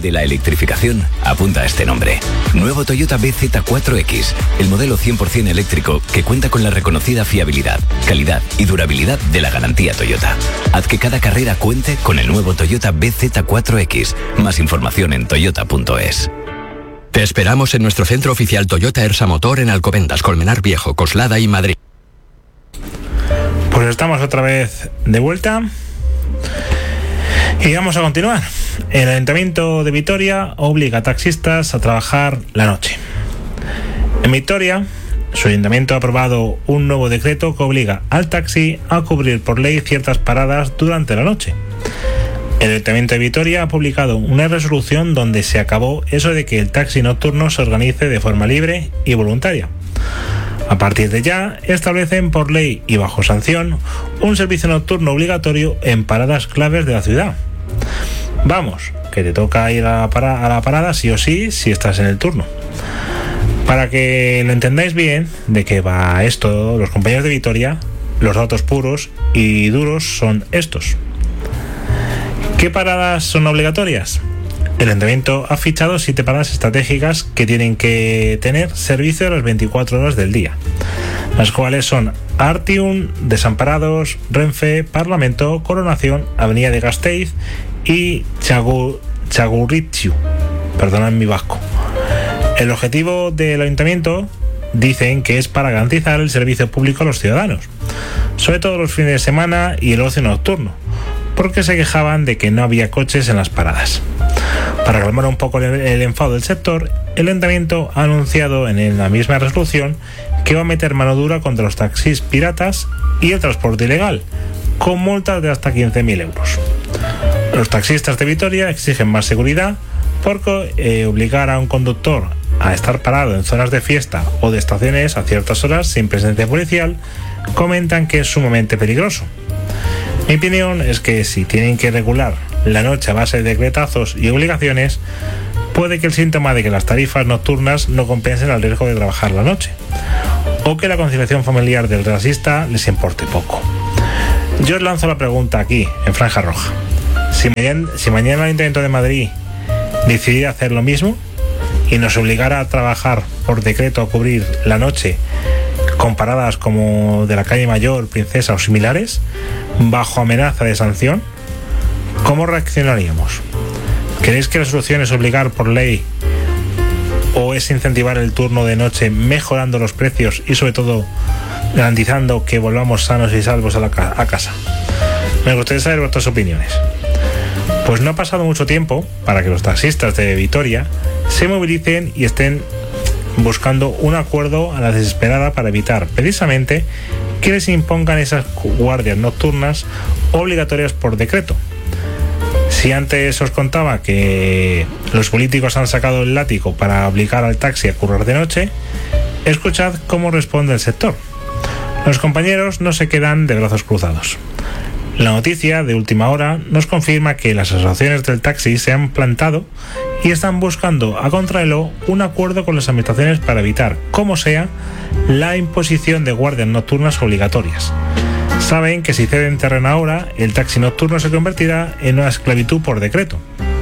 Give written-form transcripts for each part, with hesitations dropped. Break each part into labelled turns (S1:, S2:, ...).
S1: de la electrificación, apunta a este nombre. Nuevo Toyota BZ4X, el modelo 100% eléctrico que cuenta con la reconocida fiabilidad, calidad y durabilidad de la garantía Toyota. Haz que cada carrera cuente con el nuevo Toyota BZ4X. Más información en toyota.es.
S2: Te esperamos en nuestro centro oficial Toyota Ersa Motor en Alcobendas, Colmenar Viejo, Coslada y Madrid.
S3: Pues estamos otra vez de vuelta y vamos a continuar. El Ayuntamiento de Vitoria obliga a taxistas a trabajar la noche. En Vitoria, su ayuntamiento ha aprobado un nuevo decreto que obliga al taxi a cubrir por ley ciertas paradas durante la noche. El Ayuntamiento de Vitoria ha publicado una resolución donde se acabó eso de que el taxi nocturno se organice de forma libre y voluntaria. A partir de ya, establecen por ley y bajo sanción un servicio nocturno obligatorio en paradas claves de la ciudad. Vamos, que te toca ir a la parada sí o sí si estás en el turno. Para que lo entendáis bien de qué va esto, los compañeros de Vitoria, los datos puros y duros son estos. ¿Qué paradas son obligatorias? El Ayuntamiento ha fichado 7 paradas estratégicas que tienen que tener servicio a las 24 horas del día, las cuales son Artium, Desamparados, Renfe, Parlamento, Coronación, Avenida de Gasteiz y Txagorritxu. Perdonad mi vasco. El objetivo del Ayuntamiento dicen que es para garantizar el servicio público a los ciudadanos, sobre todo los fines de semana y el ocio nocturno, porque se quejaban de que no había coches en las paradas. Para calmar un poco el enfado del sector, el Ayuntamiento ha anunciado en la misma resolución que va a meter mano dura contra los taxis piratas y el transporte ilegal, con multas de hasta 15.000 euros. Los taxistas de Vitoria exigen más seguridad porque obligar a un conductor a estar parado en zonas de fiesta o de estaciones a ciertas horas sin presencia policial comentan que es sumamente peligroso. Mi opinión es que si tienen que regular la noche a base de decretazos y obligaciones, puede que el síntoma de que las tarifas nocturnas no compensen el riesgo de trabajar la noche, o que la conciliación familiar del taxista les importe poco. Yo os lanzo la pregunta aquí, en Franja Roja. Si mañana el Ayuntamiento de Madrid decidiera hacer lo mismo y nos obligara a trabajar por decreto a cubrir la noche con paradas como de la calle Mayor, Princesa o similares, bajo amenaza de sanción, ¿cómo reaccionaríamos? ¿Creéis que la solución es obligar por ley o es incentivar el turno de noche mejorando los precios y sobre todo garantizando que volvamos sanos y salvos a casa? Me gustaría saber vuestras opiniones. Pues no ha pasado mucho tiempo para que los taxistas de Vitoria se movilicen y estén buscando un acuerdo a la desesperada para evitar precisamente que les impongan esas guardias nocturnas obligatorias por decreto. Si antes os contaba que los políticos han sacado el látigo para obligar al taxi a currar de noche, escuchad cómo responde el sector. Los compañeros no se quedan de brazos cruzados. La noticia de última hora nos confirma que las asociaciones del taxi se han plantado y están buscando a contrarreloj un acuerdo con las administraciones para evitar, como sea, la imposición de guardias nocturnas obligatorias. Saben que si ceden terreno ahora, el taxi nocturno se convertirá en una esclavitud por decreto.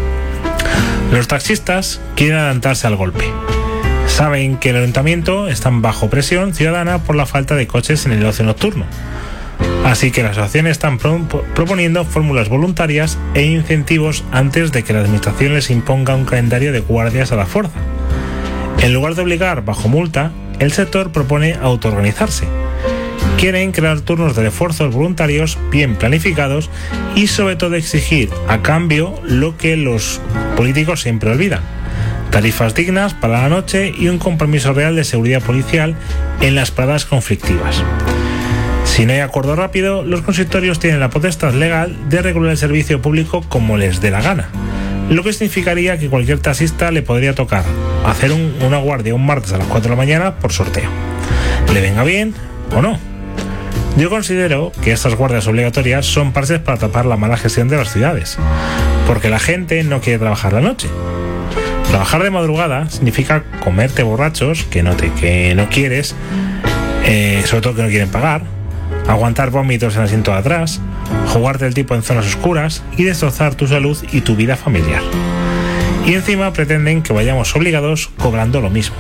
S3: Los taxistas quieren adelantarse al golpe. Saben que el ayuntamiento está bajo presión ciudadana por la falta de coches en el ocio nocturno. Así que las asociaciones están proponiendo fórmulas voluntarias e incentivos antes de que la administración les imponga un calendario de guardias a la fuerza. En lugar de obligar bajo multa, el sector propone autoorganizarse. Quieren crear turnos de refuerzos voluntarios bien planificados y sobre todo exigir a cambio lo que los políticos siempre olvidan: tarifas dignas para la noche y un compromiso real de seguridad policial en las paradas conflictivas. Si no hay acuerdo rápido, los consistorios tienen la potestad legal de regular el servicio público como les dé la gana, lo que significaría que cualquier taxista le podría tocar hacer una guardia un martes a las 4 de la mañana por sorteo, le venga bien o no. Yo considero que estas guardias obligatorias son parches para tapar la mala gestión de las ciudades, porque la gente no quiere trabajar la noche. Trabajar de madrugada significa comerte borrachos que no quieres, sobre todo que no quieren pagar, aguantar vómitos en el asiento de atrás, jugarte el tipo en zonas oscuras y destrozar tu salud y tu vida familiar. y encima pretenden que vayamos obligados cobrando lo mismo.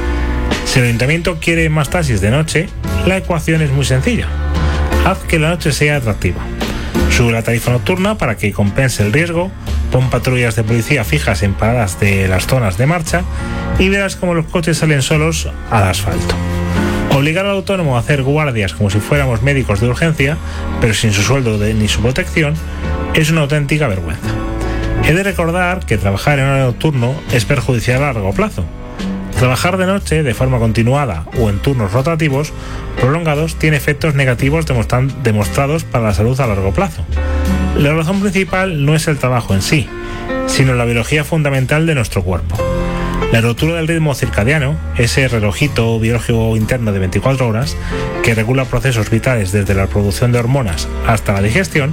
S3: Si el ayuntamiento quiere más taxis de noche, la ecuación es muy sencilla. Haz que la noche sea atractiva. Sube la tarifa nocturna para que compense el riesgo, pon patrullas de policía fijas en paradas de las zonas de marcha y verás cómo los coches salen solos al asfalto. Obligar al autónomo a hacer guardias como si fuéramos médicos de urgencia, pero sin su sueldo ni su protección, es una auténtica vergüenza. He de recordar que trabajar en horario nocturno es perjudicial a largo plazo. Trabajar de noche de forma continuada o en turnos rotativos prolongados tiene efectos negativos demostrados para la salud a largo plazo. La razón principal no es el trabajo en sí, sino la biología fundamental de nuestro cuerpo. La ruptura del ritmo circadiano, ese relojito biológico interno de 24 horas que regula procesos vitales desde la producción de hormonas hasta la digestión,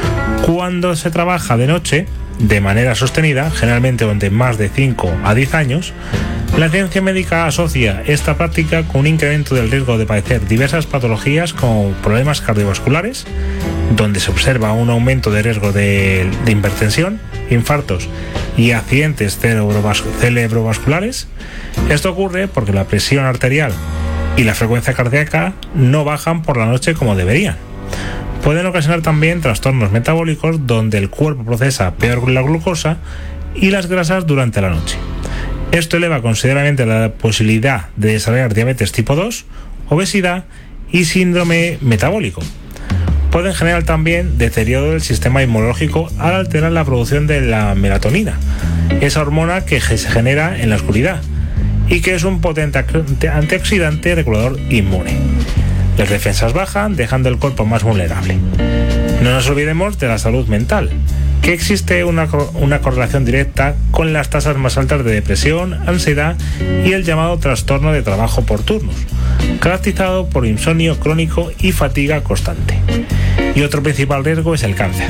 S3: cuando se trabaja de noche de manera sostenida, generalmente durante más de 5 a 10 años, la ciencia médica asocia esta práctica con un incremento del riesgo de padecer diversas patologías como problemas cardiovasculares, donde se observa un aumento de riesgo de hipertensión, infartos y accidentes cerebrovasculares. Esto ocurre porque la presión arterial y la frecuencia cardíaca no bajan por la noche como deberían. Pueden ocasionar también trastornos metabólicos donde el cuerpo procesa peor la glucosa y las grasas durante la noche. Esto eleva considerablemente la posibilidad de desarrollar diabetes tipo 2, obesidad y síndrome metabólico. Pueden generar también deterioro del sistema inmunológico al alterar la producción de la melatonina, esa hormona que se genera en la oscuridad y que es un potente antioxidante regulador inmune. Las defensas bajan, dejando el cuerpo más vulnerable. No nos olvidemos de la salud mental, que existe una correlación directa con las tasas más altas de depresión, ansiedad y el llamado trastorno de trabajo por turnos, caracterizado por insomnio crónico y fatiga constante. Y otro principal riesgo es el cáncer.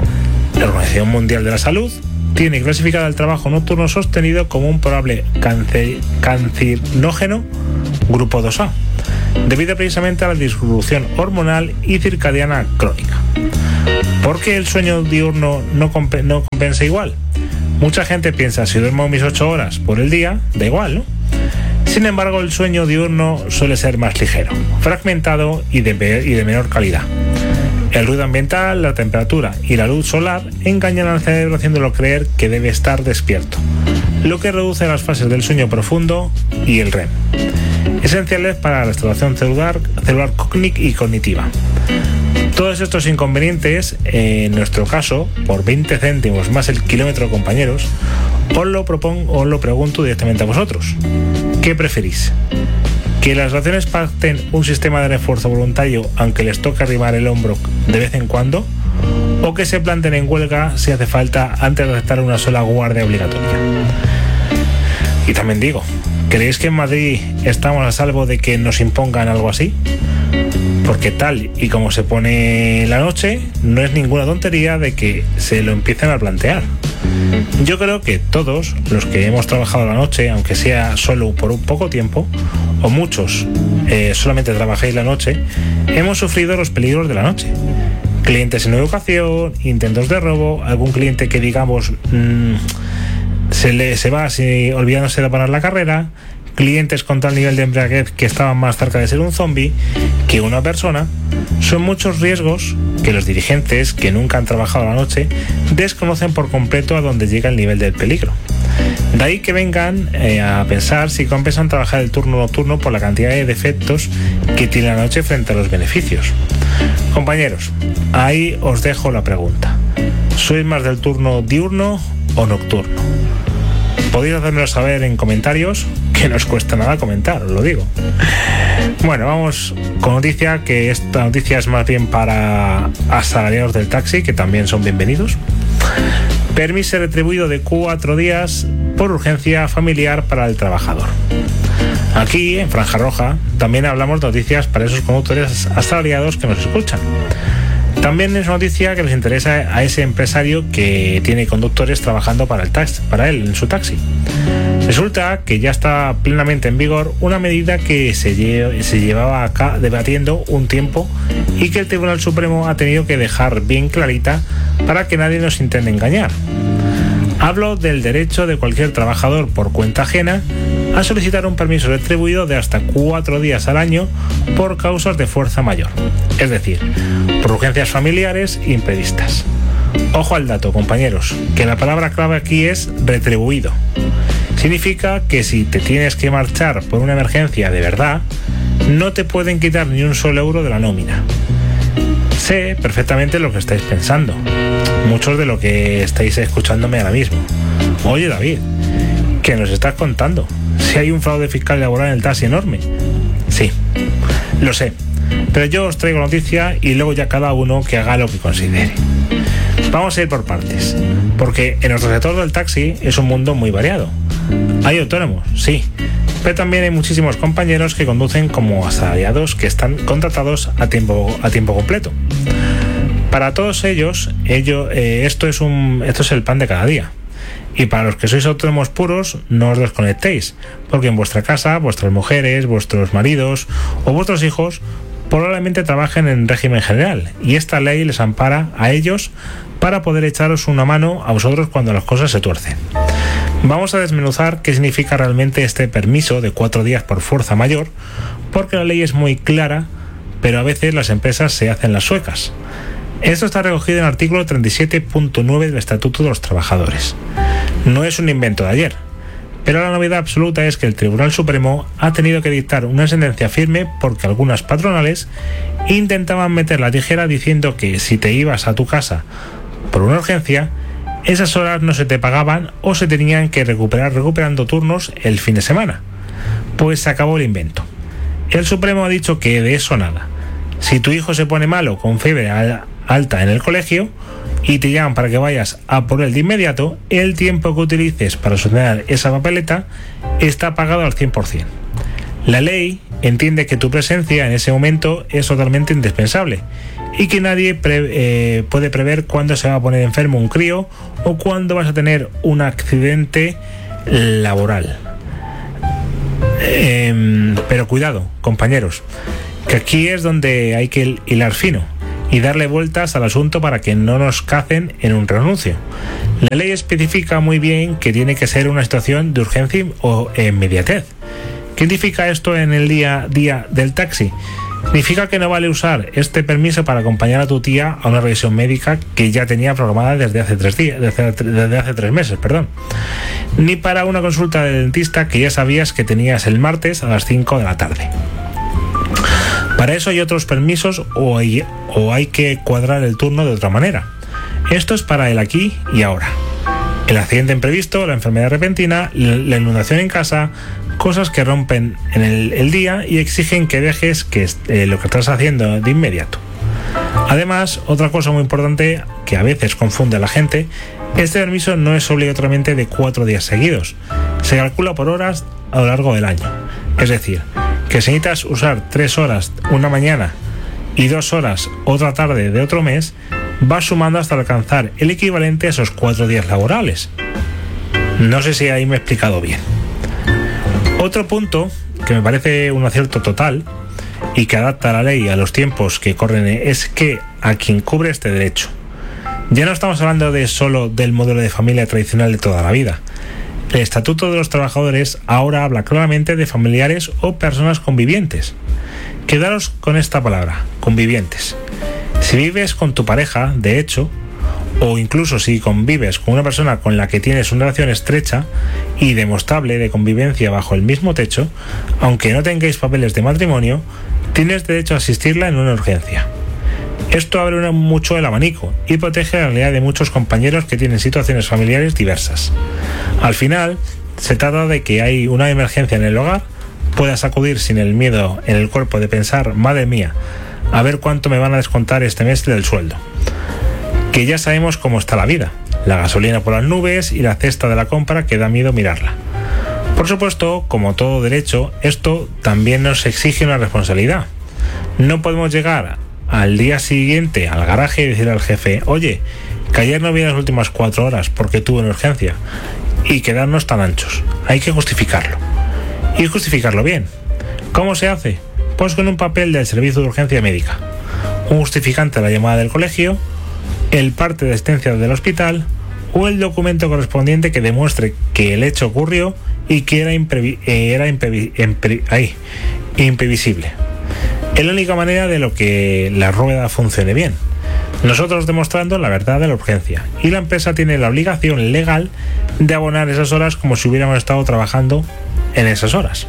S3: La Organización Mundial de la Salud tiene clasificado el trabajo nocturno sostenido como un probable cancinógeno grupo 2A, debido precisamente a la disrupción hormonal y circadiana crónica. ¿Por qué el sueño diurno no compensa igual? Mucha gente piensa, si duermo mis 8 horas por el día, da igual, ¿no? Sin embargo, el sueño diurno suele ser más ligero, fragmentado y de menor calidad. El ruido ambiental, la temperatura y la luz solar engañan al cerebro haciéndolo creer que debe estar despierto, lo que reduce las fases del sueño profundo y el REM, esenciales para la restauración celular y cognitiva. Todos estos inconvenientes, en nuestro caso, por 20 céntimos más el kilómetro, compañeros, os lo pregunto directamente a vosotros. ¿Qué preferís? ¿Que las relaciones pacten un sistema de refuerzo voluntario aunque les toque arrimar el hombro de vez en cuando? ¿O que se planten en huelga si hace falta antes de aceptar una sola guardia obligatoria? Y también digo, ¿creéis que en Madrid estamos a salvo de que nos impongan algo así? Porque tal y como se pone la noche, no es ninguna tontería de que se lo empiecen a plantear. Yo creo que todos los que hemos trabajado la noche, aunque sea solo por un poco tiempo, o muchos solamente trabajáis la noche, hemos sufrido los peligros de la noche. Clientes en educación, intentos de robo, algún cliente que digamos se va olvidándose de parar la carrera, clientes con tal nivel de embriaguez que estaban más cerca de ser un zombie que una persona. Son muchos riesgos que los dirigentes que nunca han trabajado la noche desconocen por completo a dónde llega el nivel del peligro. De ahí que vengan a pensar si compensan trabajar el turno nocturno por la cantidad de defectos que tiene la noche frente a los beneficios. Compañeros, ahí os dejo la pregunta. ¿Sois más del turno diurno o nocturno? Podéis hacérmelo saber en comentarios, que no os cuesta nada comentar, os lo digo. Bueno, vamos con noticia, que esta noticia es más bien para asalariados del taxi, que también son bienvenidos. Permiso retribuido de 4 días por urgencia familiar para el trabajador. Aquí, en Franja Roja, también hablamos de noticias para esos conductores asalariados que nos escuchan. También es noticia que les interesa a ese empresario que tiene conductores trabajando para él en su taxi. Resulta que ya está plenamente en vigor una medida que se llevaba acá debatiendo un tiempo y que el Tribunal Supremo ha tenido que dejar bien clarita para que nadie nos intente engañar. Hablo del derecho de cualquier trabajador por cuenta ajena a solicitar un permiso retribuido de hasta 4 días al año por causas de fuerza mayor, es decir, por urgencias familiares imprevistas. Ojo al dato, compañeros, que la palabra clave aquí es retribuido. Significa que si te tienes que marchar por una emergencia de verdad, no te pueden quitar ni un solo euro de la nómina. Sé perfectamente lo que estáis pensando, muchos de lo que estáis escuchándome ahora mismo. Oye, David, ¿qué nos estás contando? Si hay un fraude fiscal y laboral en el taxi enorme. Sí, lo sé, pero yo os traigo noticia y luego ya cada uno que haga lo que considere. Vamos a ir por partes, porque en nuestro sector del taxi es un mundo muy variado. Hay autónomos, sí, pero también hay muchísimos compañeros que conducen como asalariados que están contratados a tiempo completo. Para todos ellos, esto es el pan de cada día. Y para los que sois autónomos puros, no os desconectéis, porque en vuestra casa, vuestras mujeres, vuestros maridos o vuestros hijos probablemente trabajen en régimen general, y esta ley les ampara a ellos para poder echaros una mano a vosotros cuando las cosas se tuercen. Vamos a desmenuzar qué significa realmente este permiso de 4 días por fuerza mayor, porque la ley es muy clara, pero a veces las empresas se hacen las suecas. Esto está recogido en el artículo 37.9 del Estatuto de los Trabajadores. No es un invento de ayer, pero la novedad absoluta es que el Tribunal Supremo ha tenido que dictar una sentencia firme porque algunas patronales intentaban meter la tijera diciendo que si te ibas a tu casa por una urgencia, esas horas no se te pagaban o se tenían que recuperar recuperando turnos el fin de semana. Pues se acabó el invento. El Supremo ha dicho que de eso nada. Si tu hijo se pone malo con fiebre alta en el colegio y te llaman para que vayas a por él de inmediato, el tiempo que utilices para solucionar esa papeleta está pagado al 100%. La ley entiende que tu presencia en ese momento es totalmente indispensable y que nadie puede prever cuándo se va a poner enfermo un crío o cuándo vas a tener un accidente laboral. Pero cuidado, compañeros, que aquí es donde hay que hilar fino y darle vueltas al asunto para que no nos cacen en un renuncio. La ley especifica muy bien que tiene que ser una situación de urgencia o inmediatez. ¿Qué significa esto en el día a día del taxi? Significa que no vale usar este permiso para acompañar a tu tía a una revisión médica que ya tenía programada desde hace 3 meses, ni para una consulta de dentista que ya sabías que tenías el martes a las 5 de la tarde. Para eso hay otros permisos o hay que cuadrar el turno de otra manera. Esto es para el aquí y ahora. El accidente imprevisto, la enfermedad repentina, la inundación en casa, cosas que rompen en el día y exigen que dejes lo que estás haciendo de inmediato. Además, otra cosa muy importante que a veces confunde a la gente, este permiso no es obligatoriamente de 4 días seguidos. Se calcula por horas a lo largo del año. Es decir, que si necesitas usar 3 horas una mañana y 2 horas otra tarde de otro mes, vas sumando hasta alcanzar el equivalente a esos 4 días laborales. No sé si ahí me he explicado bien. Otro punto que me parece un acierto total y que adapta la ley a los tiempos que corren es que a quien cubre este derecho. Ya no estamos hablando solo del modelo de familia tradicional de toda la vida. El Estatuto de los Trabajadores ahora habla claramente de familiares o personas convivientes. Quedaros con esta palabra, convivientes. Si vives con tu pareja, de hecho, o incluso si convives con una persona con la que tienes una relación estrecha y demostrable de convivencia bajo el mismo techo, aunque no tengáis papeles de matrimonio, tienes derecho a asistirla en una urgencia. Esto abre mucho el abanico y protege la realidad de muchos compañeros que tienen situaciones familiares diversas. Al final, se trata de que hay una emergencia en el hogar, puedas acudir sin el miedo en el cuerpo de pensar, madre mía, a ver cuánto me van a descontar este mes del sueldo. Que ya sabemos cómo está la vida, la gasolina por las nubes y la cesta de la compra que da miedo mirarla. Por supuesto, como todo derecho, esto también nos exige una responsabilidad. No podemos llegar al día siguiente al garaje y decir al jefe, oye, que ayer no vi las últimas 4 horas porque tuve una urgencia, y quedarnos tan anchos. Hay que justificarlo. Y justificarlo bien. ¿Cómo se hace? Pues con un papel del servicio de urgencia médica, un justificante de la llamada del colegio, el parte de asistencia del hospital o el documento correspondiente que demuestre que el hecho ocurrió y que era imprevisible. Es la única manera de lo que la rueda funcione bien. Nosotros demostrando la verdad de la urgencia, y la empresa tiene la obligación legal de abonar esas horas como si hubiéramos estado trabajando en esas horas.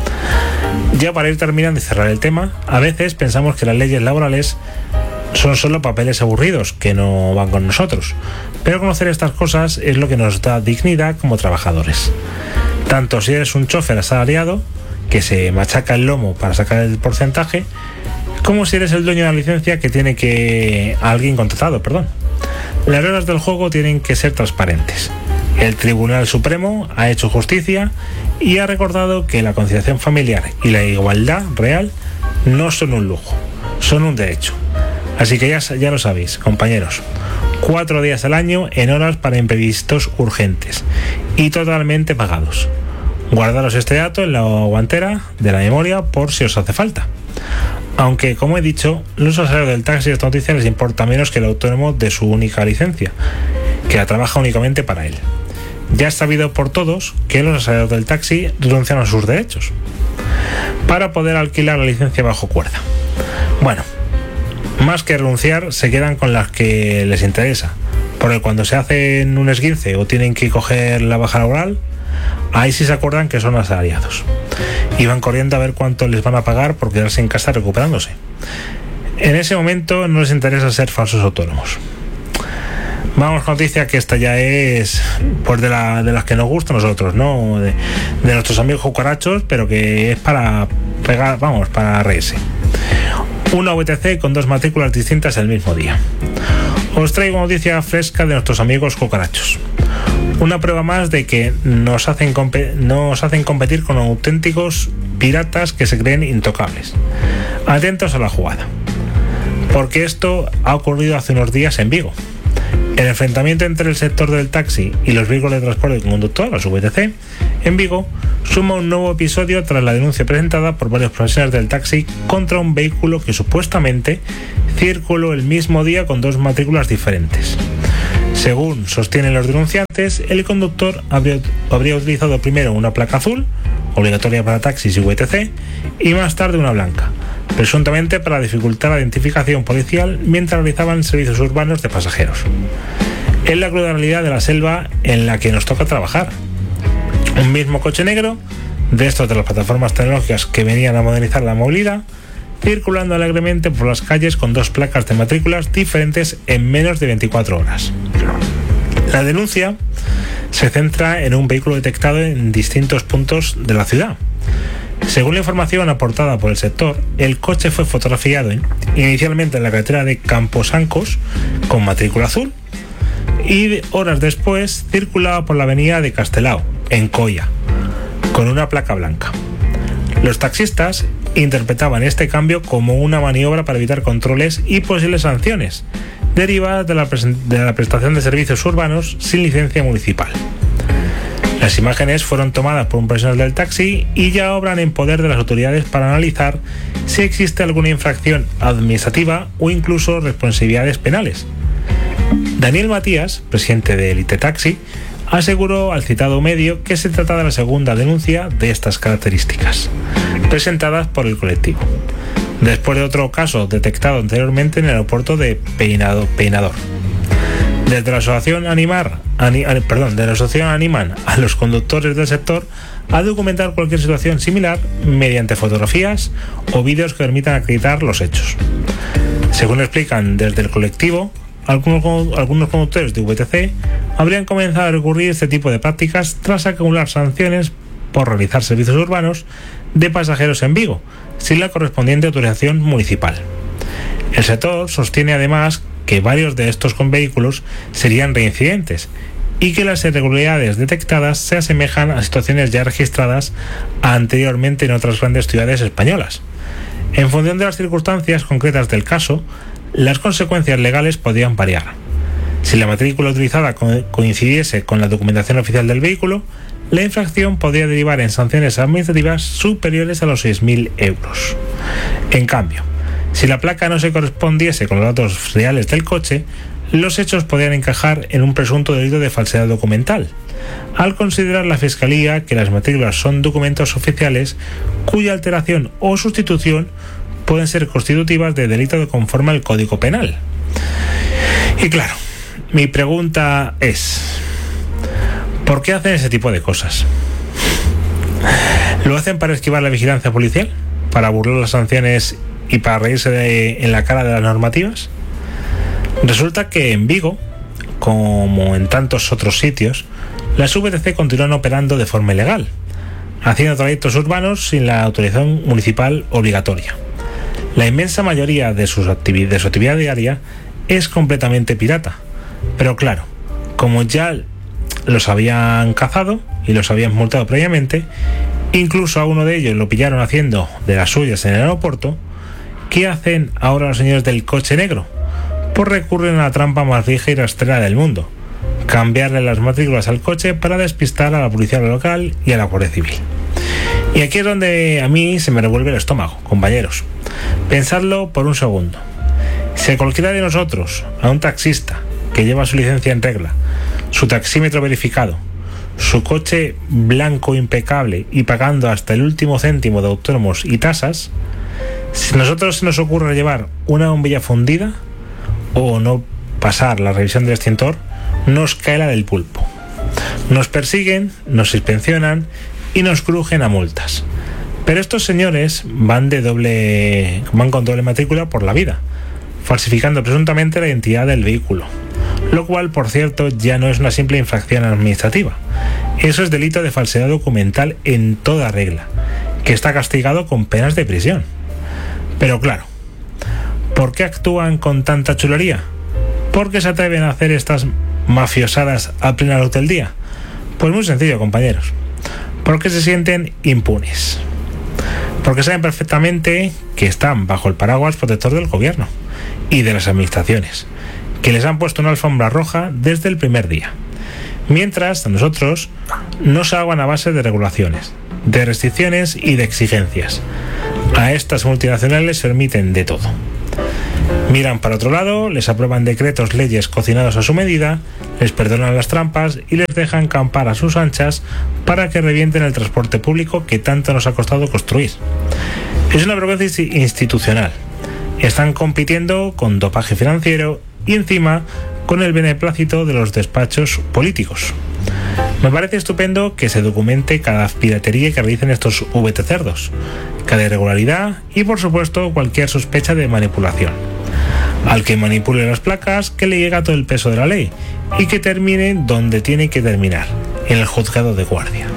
S3: Ya para ir terminando y cerrar el tema, a veces pensamos que las leyes laborales son solo papeles aburridos que no van con nosotros, pero conocer estas cosas es lo que nos da dignidad como trabajadores. Tanto si eres un chofer asalariado que se machaca el lomo para sacar el porcentaje, como si eres el dueño de la licencia que tiene que alguien contratado, Las reglas del juego tienen que ser transparentes. El Tribunal Supremo ha hecho justicia y ha recordado que la conciliación familiar y la igualdad real no son un lujo, son un derecho. Así que ya lo sabéis, compañeros. 4 días al año en horas para imprevistos urgentes y totalmente pagados. Guardaros este dato en la guantera de la memoria por si os hace falta. Aunque, como he dicho, los asalariados del taxi esta noticia les importa menos que el autónomo de su única licencia, que la trabaja únicamente para él. Ya es sabido por todos que los asalariados del taxi renuncian a sus derechos para poder alquilar la licencia bajo cuerda. Bueno, más que renunciar, se quedan con las que les interesa, porque cuando se hacen un esguince o tienen que coger la baja laboral, ahí sí se acuerdan que son asalariados y van corriendo a ver cuánto les van a pagar por quedarse en casa recuperándose. En ese momento no les interesa ser falsos autónomos. Vamos con noticia que esta ya es pues de las que nos gusta a nosotros, ¿no? De nuestros amigos cucarachos, pero que es para pegar, para reírse. Una VTC con 2 matrículas distintas el mismo día. Os traigo noticia fresca de nuestros amigos cucarachos. Una prueba más de que nos hacen competir con auténticos piratas que se creen intocables. Atentos a la jugada, porque esto ha ocurrido hace unos días en Vigo. El enfrentamiento entre el sector del taxi y los vehículos de transporte con conductor, los VTC, en Vigo, suma un nuevo episodio tras la denuncia presentada por varios profesionales del taxi contra un vehículo que supuestamente circuló el mismo día con 2 matrículas diferentes. Según sostienen los denunciantes, el conductor habría utilizado primero una placa azul, obligatoria para taxis y VTC, y más tarde una blanca, presuntamente para dificultar la identificación policial mientras realizaban servicios urbanos de pasajeros. Es la cruda realidad de la selva en la que nos toca trabajar. Un mismo coche negro, de estos de las plataformas tecnológicas que venían a modernizar la movilidad, circulando alegremente por las calles con 2 placas de matrículas diferentes en menos de 24 horas. La denuncia se centra en un vehículo detectado en distintos puntos de la ciudad. Según la información aportada por el sector, el coche fue fotografiado inicialmente en la carretera de Camposancos con matrícula azul y horas después circulaba por la avenida de Castelao, en Coia, con una placa blanca. Los taxistas interpretaban este cambio como una maniobra para evitar controles y posibles sanciones derivadas de la prestación de servicios urbanos sin licencia municipal. Las imágenes fueron tomadas por un profesional del taxi y ya obran en poder de las autoridades para analizar si existe alguna infracción administrativa o incluso responsabilidades penales. Daniel Matías, presidente de Elite Taxi, aseguró al citado medio que se trata de la segunda denuncia de estas características, presentadas por el colectivo, después de otro caso detectado anteriormente en el aeropuerto de Peinador. Desde la asociación animan a los conductores del sector a documentar cualquier situación similar mediante fotografías o vídeos que permitan acreditar los hechos. Según explican desde el colectivo, algunos conductores de VTC habrían comenzado a recurrir a este tipo de prácticas tras acumular sanciones por realizar servicios urbanos de pasajeros en Vigo, sin la correspondiente autorización municipal. El sector sostiene además que varios de estos vehículos serían reincidentes y que las irregularidades detectadas se asemejan a situaciones ya registradas anteriormente en otras grandes ciudades españolas. En función de las circunstancias concretas del caso, las consecuencias legales podrían variar. Si la matrícula utilizada coincidiese con la documentación oficial del vehículo, la infracción podría derivar en sanciones administrativas superiores a los 6.000 euros. En cambio, si la placa no se correspondiese con los datos reales del coche, Los hechos podían encajar en un presunto delito de falsedad documental, al considerar la Fiscalía que las matrículas son documentos oficiales cuya alteración o sustitución pueden ser constitutivas de delito conforme al Código Penal. Y claro, mi pregunta es, ¿por qué hacen ese tipo de cosas? ¿Lo hacen para esquivar la vigilancia policial? ¿Para burlar las sanciones y para reírse en la cara de las normativas? Resulta que en Vigo, como en tantos otros sitios, las VTC continúan operando de forma ilegal, haciendo trayectos urbanos sin la autorización municipal obligatoria. La inmensa mayoría de su actividad diaria es completamente pirata, pero claro, como ya los habían cazado y los habían multado previamente, incluso a uno de ellos lo pillaron haciendo de las suyas en el aeropuerto, ¿qué hacen ahora los señores del coche negro? Pues recurren a la trampa más vieja y rastrera del mundo: cambiarle las matrículas al coche para despistar a la policía local y a la Guardia Civil. Y aquí es donde a mí se me revuelve el estómago, compañeros. Pensadlo por un segundo. Si a cualquiera de nosotros, a un taxista que lleva su licencia en regla, su taxímetro verificado, su coche blanco impecable y pagando hasta el último céntimo de autónomos y tasas, si a nosotros se nos ocurre llevar una bombilla fundida o no pasar la revisión del extintor, nos cae la del pulpo. Nos persiguen, nos inspeccionan y nos crujen a multas. Pero estos señores van con doble matrícula por la vida, falsificando presuntamente la identidad del vehículo, lo cual, por cierto, ya no es una simple infracción administrativa. Eso es delito de falsedad documental en toda regla, que está castigado con penas de prisión. Pero claro, ¿por qué actúan con tanta chulería? ¿Por qué se atreven a hacer estas mafiosadas a plena luz del día? Pues muy sencillo, compañeros. Porque se sienten impunes. Porque saben perfectamente que están bajo el paraguas protector del gobierno y de las administraciones, que les han puesto una alfombra roja desde el primer día. Mientras a nosotros nos ahogan a base de regulaciones, de restricciones y de exigencias. A estas multinacionales les permiten de todo. Miran para otro lado, les aprueban decretos, leyes cocinados a su medida, les perdonan las trampas y les dejan campar a sus anchas para que revienten el transporte público que tanto nos ha costado construir. Es una vergüenza institucional. Están compitiendo con dopaje financiero y encima con el beneplácito de los despachos políticos. Me parece estupendo que se documente cada piratería que realicen estos VT-cerdos, cada irregularidad y, por supuesto, cualquier sospecha de manipulación. Al que manipule las placas, que le llega todo el peso de la ley y que termine donde tiene que terminar, en el juzgado de guardia.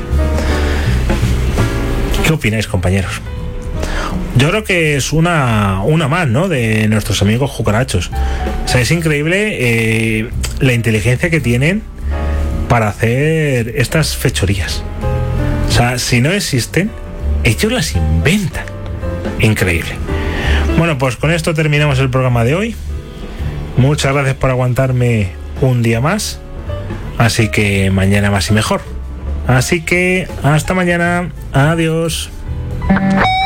S3: ¿Qué opináis, compañeros? Yo creo que es una más, ¿no?, de nuestros amigos cucarachos. O sea, es increíble la inteligencia que tienen para hacer estas fechorías. O sea, si no existen, ellos las inventan. Increíble. Bueno, pues con esto terminamos el programa de hoy. Muchas gracias por aguantarme un día más. Así que mañana más y mejor. Así que hasta mañana. Adiós.